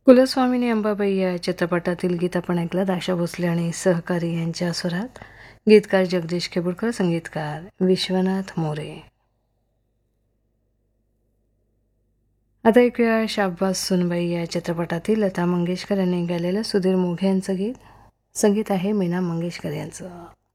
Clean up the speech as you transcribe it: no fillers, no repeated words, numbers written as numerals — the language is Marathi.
कुलस्वामिनी अंबाबाई या चित्रपटातील गीत आपण ऐकलं. आशा भोसले आणि सहकारी यांच्या स्वरात. गीतकार जगदीश केबुलकर, संगीतकार विश्वनाथ मोरे. आता ऐकूया शाबास सुनबाई या चित्रपटातील लता मंगेशकर यांनी गायलेलं सुधीर मोघे यांचं गीत. संगीत आहे मीना मंगेशकर यांचं.